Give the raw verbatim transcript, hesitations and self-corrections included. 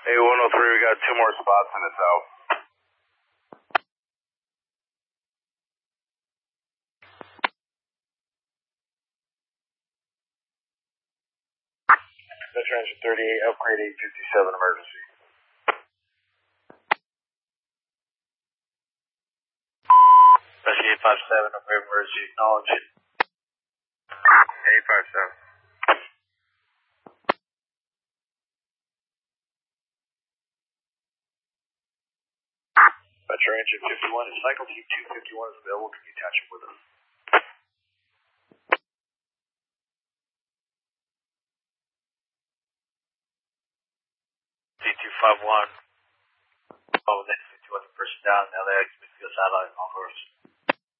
A one oh three, we got two more spots in it's out. Metro Engine thirty-eight, upgrade eight fifty-seven emergency. Rescue eight five seven, upgrade emergency, acknowledge. eight five seven. Metro Engine fifty-one, if cycle team two fifty-one is available, can you attach him with us? T two five one, oh, next fifty-one person down, L A X, midfield satellite, all horse.